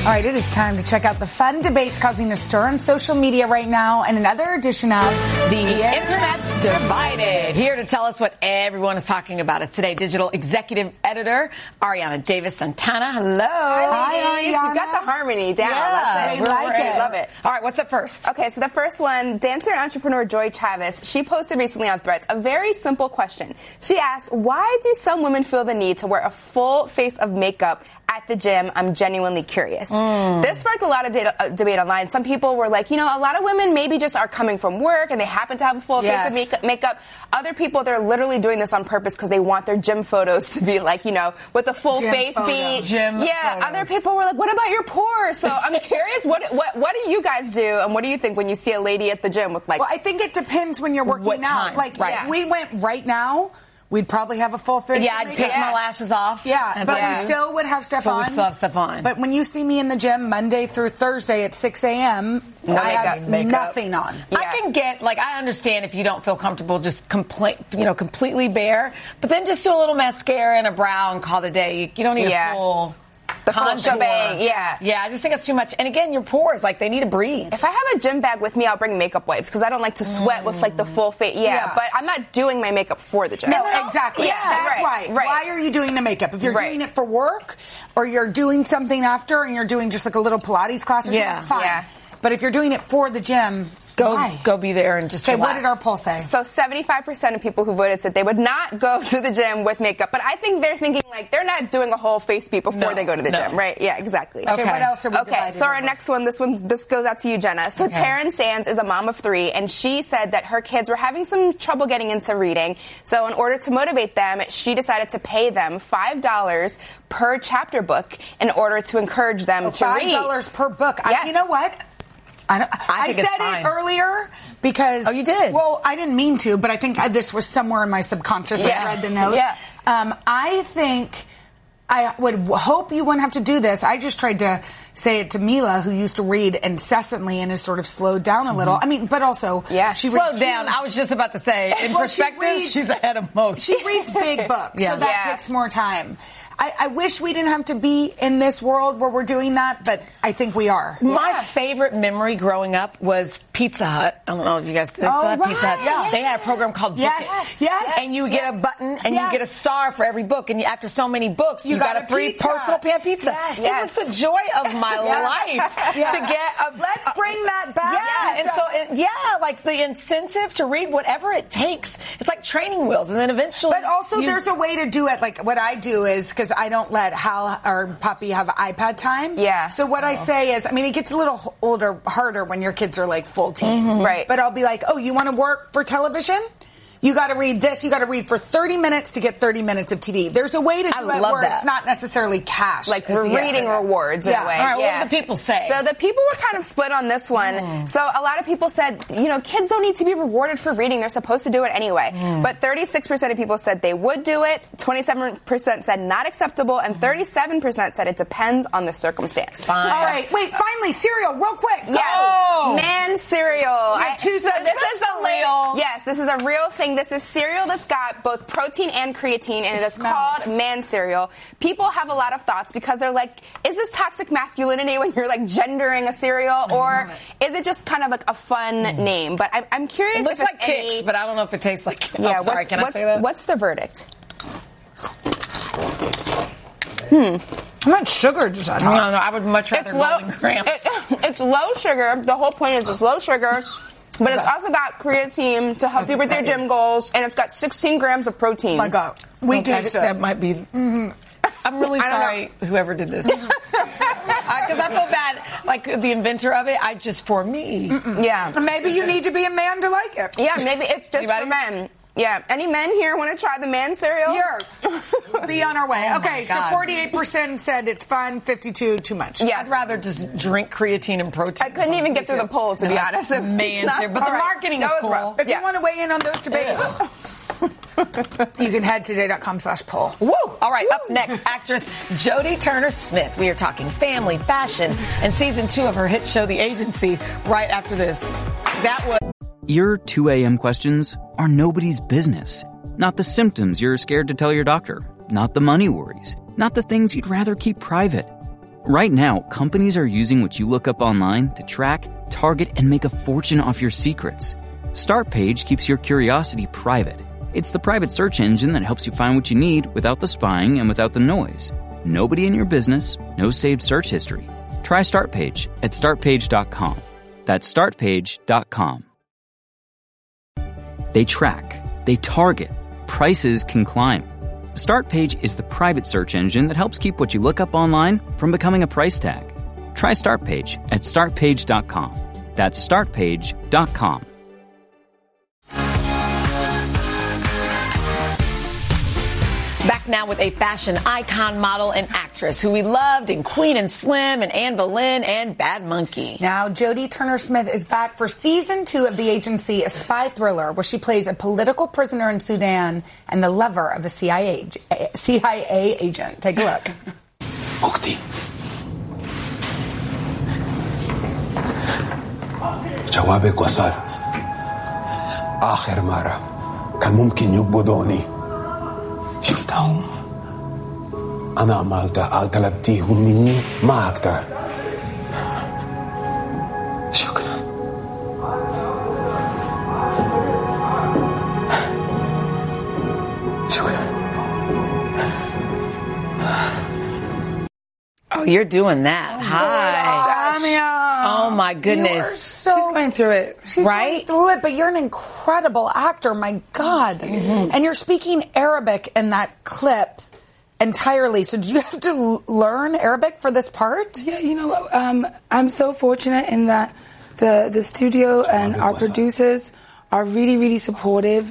All right, it is time to check out the fun debates causing a stir on social media right now and another edition of The Internet's Divided. Here to tell us what everyone is talking about is Today Digital Executive Editor Ariana Davis Santana. Hello. Hi, Ariana. You got the harmony down. Yeah, we like it. Love it. All right, what's up first? Okay, so the first one, dancer and entrepreneur Joy Chavez, she posted recently on Threads a very simple question. She asked, why do some women feel the need to wear a full face of makeup at the gym? I'm genuinely curious. This sparked a lot of debate online. Some people were like, a lot of women maybe just are coming from work and they happen to have a full face of makeup. Other people, they're literally doing this on purpose because they want their gym photos to be like, with a full face beat. Photos. Other people were like, what about your pores? So I'm curious, what do you guys do and what do you think when you see a lady at the gym with Well, I think it depends when you're working out. If we went right now, we'd probably have a full face. Yeah, I'd take my lashes off. Yeah, but we still would have stuff on. We'd still have stuff on. But when you see me in the gym Monday through Thursday at 6 a.m., I have nothing on. Yeah. I can get, I understand if you don't feel comfortable just completely bare, but then just do a little mascara and a brow and call it a day. You don't need a full... The full shebang, Yeah, I just think it's too much. And again, your pores, they need to breathe. If I have a gym bag with me, I'll bring makeup wipes because I don't like to sweat with the full face. But I'm not doing my makeup for the gym. No, exactly. Yeah, that's why. Right. Why are you doing the makeup? If you're doing it for work or you're doing something after and you're doing just a little Pilates class or something, fine. Yeah. But if you're doing it for the gym, Go be there and just relax. What did our poll say? So 75% of people who voted said they would not go to the gym with makeup. But I think they're thinking they're not doing a whole face beat before they go to the gym, right? Yeah, exactly. Okay, what else are we divided so our next one, this goes out to you, Jenna. So Taryn Sands is a mom of 3, and she said that her kids were having some trouble getting into reading. So in order to motivate them, she decided to pay them $5 per chapter book in order to encourage them to read. $5 per book. Yes. You know what? I said it earlier because... Oh, you did? Well, I didn't mean to, but I think this was somewhere in my subconscious. I read the note. Yeah. I think... I would hope you wouldn't have to do this. I just tried to say it to Mila, who used to read incessantly and has sort of slowed down a little. I mean, but also... she slowed down. I was just about to say, in perspective, she's ahead of most. She reads big books, so that takes more time. I wish we didn't have to be in this world where we're doing that, but I think we are. My favorite memory growing up was Pizza Hut. I don't know if you guys Pizza Hut. Yeah. They had a program called Book It. Yes. And you get a button and you get a star for every book. And after so many books, you got a free personal pan pizza. Yes. This was the joy of my life to get a... Let's bring that back. Yeah, and so, the incentive to read whatever it takes. It's like training wheels. And then eventually... But also there's a way to do it. What I do is... Because I don't let Hal or Poppy have iPad time. Yeah. So what I say is, it gets a little harder when your kids are full teens. Right. But I'll be like, oh, you want to work for television? You got to read this. You got to read for 30 minutes to get 30 minutes of TV. There's a way to do it where it's not necessarily cash. Reading rewards in a way. All right, what did the people say? So the people were kind of split on this one. So a lot of people said, kids don't need to be rewarded for reading. They're supposed to do it anyway. But 36% of people said they would do it. 27% said not acceptable. And 37% said it depends on the circumstance. Fine. All right. Wait, finally, cereal, real quick. Yes. Oh. Man cereal. This is real. Yes, this is a real thing. This is cereal that's got both protein and creatine, and it is called Man cereal. People have a lot of thoughts because they're like, is this toxic masculinity when you're gendering a cereal, or is it just kind of a fun name? But I'm curious. It looks like Kix, but I don't know if it tastes like Kix. Yeah, sorry, can I say that? What's the verdict? How much sugar does that have? No, I would much rather Golden Grahams. It's low sugar. The whole point is it's low sugar. But it's also got creatine to help you with your gym goals, and it's got 16 grams of protein. My God. We taste it. That might be... I'm really sorry, whoever did this. Because I feel bad, the inventor of it, for me. Yeah. Maybe you need to be a man to like it. Yeah, maybe it's just for men. Yeah. Any men here want to try the Man cereal? Here. Be on our way. Okay, so 48% said it's fun, 52% too much. Yes. I'd rather just drink creatine and protein. I couldn't even get through the poll, to be honest. Man cereal. But the marketing is cool. If you want to weigh in on those debates, you can head to today.com/poll. Woo! All right, up next, actress Jodie Turner-Smith. We are talking family, fashion, and season 2 of her hit show, The Agency, right after this. That was... Your 2 a.m. questions are nobody's business. Not the symptoms you're scared to tell your doctor. Not the money worries. Not the things you'd rather keep private. Right now, companies are using what you look up online to track, target, and make a fortune off your secrets. Startpage keeps your curiosity private. It's the private search engine that helps you find what you need without the spying and without the noise. Nobody in your business, no saved search history. Try Startpage at startpage.com. That's startpage.com. They track, they target, prices can climb. Startpage is the private search engine that helps keep what you look up online from becoming a price tag. Try Startpage at startpage.com. That's startpage.com. Back now with a fashion icon, model, and actress who we loved in Queen and Slim and Anne Boleyn and Bad Monkey. Now, Jodie Turner-Smith is back for season 2 of the agency A Spy Thriller, where she plays a political prisoner in Sudan and the lover of a CIA agent. Take a look. أختي جوابك وصل آخر مرة كان ممكن يقبضوني شفتهم أنا عملت طلبتيهم مني ما أقدر شكرا Oh, you're doing that. Hi. Samia. Oh, my goodness. You are so, She's going through it. She's right? going through it, but you're an incredible actor, my God. Mm-hmm. And you're speaking Arabic in that clip entirely. So did you have to learn Arabic for this part? Yeah, you know, I'm so fortunate in that the studio and our producers are really, really supportive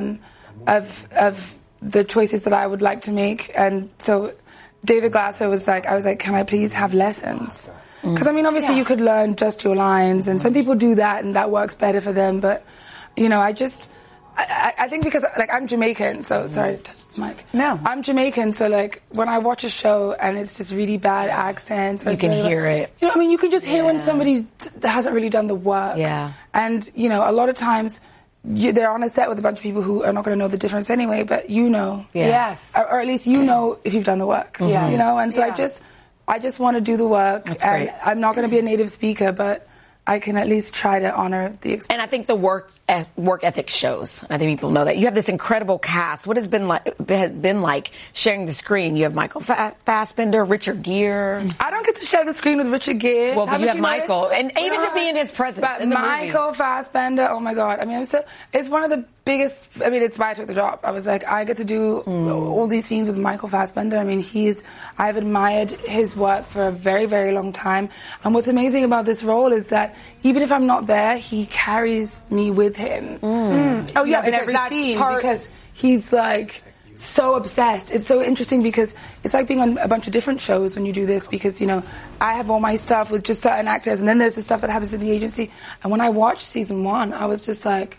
of the choices that I would like to make. And so David Glasser was like, I was like, can I please have lessons? Because, I mean, obviously you could learn just your lines, and some people do that, and that works better for them. But, you know, I think because, like, I'm Jamaican, so, sorry to touch the mic. No. I'm Jamaican, so, like, when I watch a show and it's just really bad accents. You can hear it. You know, I mean, you can just hear when somebody hasn't really done the work. Yeah. And, you know, a lot of times they're on a set with a bunch of people who are not going to know the difference anyway, but you know. Yeah. Yes. Or at least you know if you've done the work. Yes. You know, and so Yeah. I just want to do the work. That's and great. I'm not going to be a native speaker, but I can at least try to honor the experience. And I think the work ethic shows. I think people know that. You have this incredible cast. What has been like sharing the screen? You have Michael Fassbender, Richard Gere. I don't get to share the screen with Richard Gere. Well, but you have noticed? Michael, and even to be in his presence But in the Michael Fassbender, oh my God. I mean, it's one of the biggest, I mean, it's why I took the job. I was like, I get to do all these scenes with Michael Fassbender. I mean, I've admired his work for a very, very long time. And what's amazing about this role is that even if I'm not there, he carries me with him. Oh, yeah, in because every that's scene, part... because he's like so obsessed. It's so interesting because it's like being on a bunch of different shows when you do this, because, you know, I have all my stuff with just certain actors, and then there's the stuff that happens in the agency. And when I watched season 1, I was just like,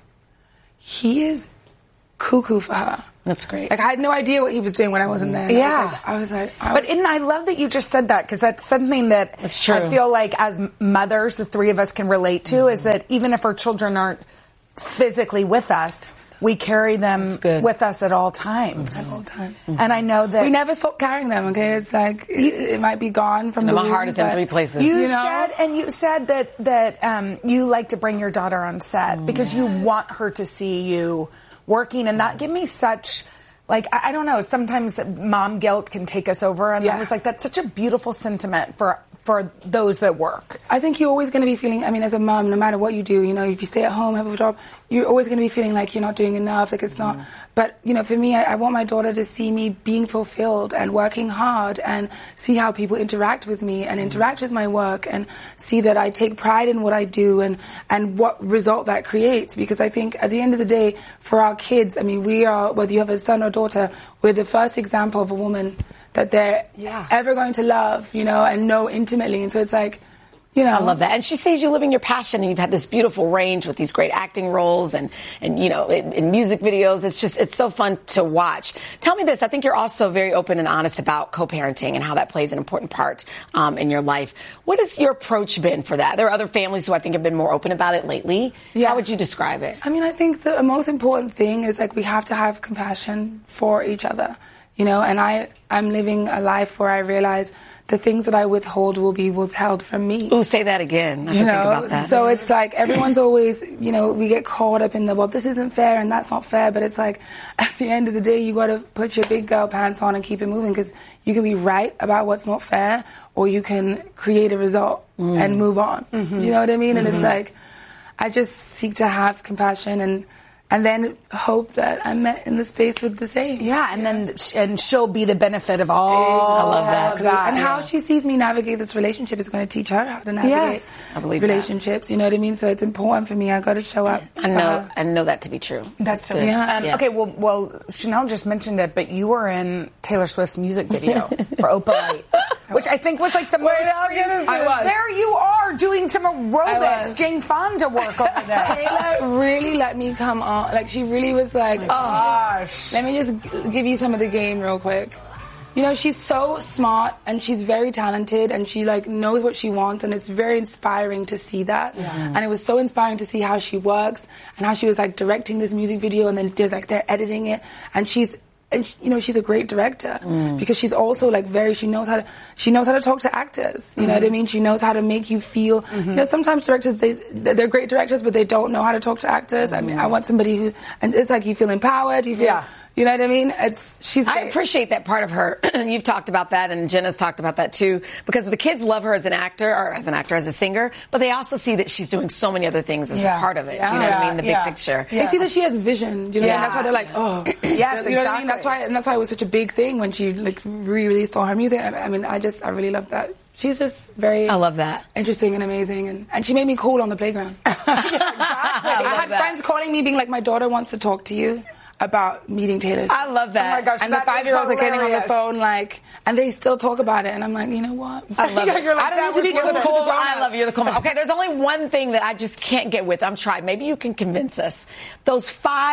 he is cuckoo for her. That's great. Like, I had no idea what he was doing when I wasn't there. Yeah. I was like, But I love that you just said that, because that's something that That's true. I feel like as mothers, the three of us can relate to, is that even if our children aren't physically with us, we carry them with us at all times. At all times. And I know that... we never stop carrying them, okay? It's like, it might be gone from the my womb, heart is in but 3 places. You said that you like to bring your daughter on set because you want her to see you working, and that gave me such, like, I don't know, sometimes mom guilt can take us over, and I was like, that's such a beautiful sentiment for those that work. I think you're always going to be feeling, I mean, as a mom, no matter what you do, you know, if you stay at home, have a job, you're always going to be feeling like you're not doing enough, like it's not. But, you know, for me, I want my daughter to see me being fulfilled and working hard and see how people interact with me and interact with my work and see that I take pride in what I do and what result that creates. Because I think at the end of the day, for our kids, I mean, we are, whether you have a son or daughter, we're the first example of a woman that they're ever going to love, you know, and know intimately. And so it's like, you know. I love that. And she sees you living your passion, and you've had this beautiful range with these great acting roles and you know, in music videos. It's so fun to watch. Tell me this. I think you're also very open and honest about co-parenting and how that plays an important part in your life. What has your approach been for that? There are other families who I think have been more open about it lately. Yeah. How would you describe it? I mean, I think the most important thing is, like, we have to have compassion for each other. You know, and I'm living a life where I realize the things that I withhold will be withheld from me. Ooh, say that again. I You think know, about that. so it's like everyone's always, you know, we get caught up in the, well, this isn't fair and that's not fair, but it's like at the end of the day, you got to put your big girl pants on and keep it moving, because you can be right about what's not fair, or you can create a result and move on. Mm-hmm. You know what I mean? And it's like, I just seek to have compassion and then hope that I'm met in the space with the same. Yeah, and she'll be the benefit of all. I love that. of that. And how she sees me navigate this relationship is going to teach her how to navigate Yes. I believe relationships. You know what I mean? So it's important for me. I got to show up. I know that to be true. That's good. yeah. Yeah. Okay, well, Chanel just mentioned it, but you were in Taylor Swift's music video for Opalite, which I think was like the most. I was. There you are doing some I aerobics, was. Jane Fonda work over there. Taylor really let me come on. Like, she really was like, Gosh. let me just give you some of the game real quick. You know, she's so smart and she's very talented and she like knows what she wants, and it's very inspiring to see that. And it was so inspiring to see how she works and how she was like directing this music video, and then they're editing it, and she's a great director because she's also like she knows how to talk to actors. You know what I mean? She knows how to make you feel. You know, sometimes directors they're great directors, but they don't know how to talk to actors. I mean, I want somebody who, and it's like you feel empowered. You feel, you know what I mean? She's great. I appreciate that part of her. You've talked about that, and Jenna's talked about that too, because the kids love her as an actor, as a singer, but they also see that she's doing so many other things as a part of it. Do you know what I mean? The big picture. They see that she has vision. Do you know what I mean? That's why they're like, oh, yes, you know what I mean? That's why it was such a big thing when she like re-released all her music. I mean, I really love that. She's just very. I love that. Interesting and amazing, and she made me cool on the playground. I had friends calling me, being like, "My daughter wants to talk to you about meeting Taylor Swift." I love that. Oh my gosh, and the 5-year-olds are getting on the phone, like, and they still talk about it, and I'm like, you know what? I love it. You're like, I don't need to be that was cool. I love you. You're the cool. Okay, there's only one thing that I just can't get with. I'm trying. Maybe you can convince us. Those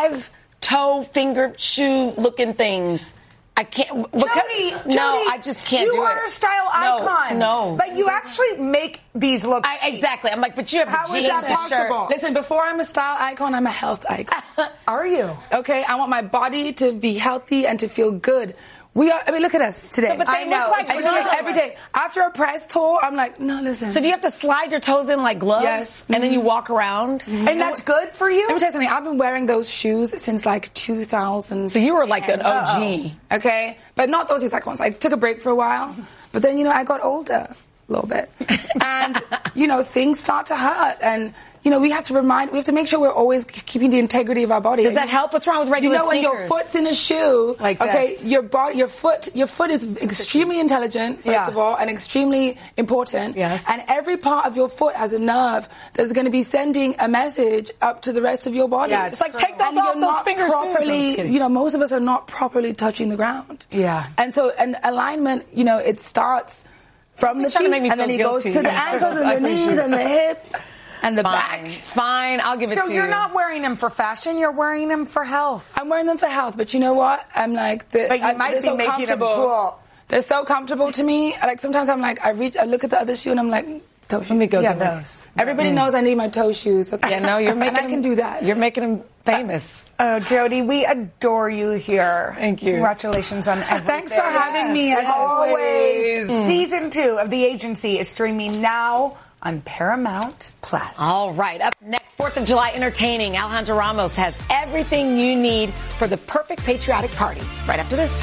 5-toe, finger, shoe-looking things. I can't. Jody, I just can't do it. You are a style icon. No. But you actually make these look chic. Exactly. I'm like, but you have How the is jeans that and shirt. possible? Listen, before I'm a style icon, I'm a health icon. Are you? Okay, I want my body to be healthy and to feel good. I mean, look at us today. No, but they look like I do it every day. After a press tour, I'm like, no, listen. So do you have to slide your toes in like gloves? Yes. And then you walk around? And that's good for you? Let me tell you something. I've been wearing those shoes since like 2000. So you were like an OG. Okay? But not those exact ones. I took a break for a while. But then, I got older a little bit. And, things start to hurt. And, we have to make sure we're always keeping the integrity of our body. Does that help? What's wrong with regular when sneakers? your foot's in a shoe, like okay, this. your foot is extremely intelligent, first of all, and extremely important. Yes. And every part of your foot has a nerve that's going to be sending a message up to the rest of your body. Yeah, it's like, take those and off, you're those not fingers. properly, most of us are not properly touching the ground. Yeah. And so, alignment, it starts from the trying to feet, make me and then feel it goes guilty. to the ankles and the knees and the hips and the back. Fine, I'll give it to you. So you're not wearing them for fashion, you're wearing them for health. I'm wearing them for health, but you know what? I'm like, But you might be so making them comfortable. cool. They're so comfortable to me. Like, sometimes I'm like, I look at the other shoe and I'm like, toe shoes. Let me go Yeah, get one. those. Everybody knows I need my toe shoes. Okay? Yeah, no, you're making and I can do that. You're making them famous. Oh, Jody, we adore you here. Thank you. Congratulations on everything. Thanks for having me, as always. Season 2 of The Agency is streaming now on Paramount Plus. All right, up next, 4th of July entertaining. Alejandra Ramos has everything you need for the perfect patriotic party. Right after this.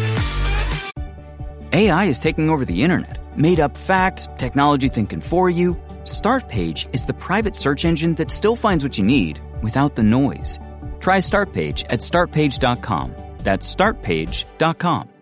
AI is taking over the internet. Made up facts, technology thinking for you. Startpage is the private search engine that still finds what you need without the noise. Try Startpage at startpage.com. That's startpage.com.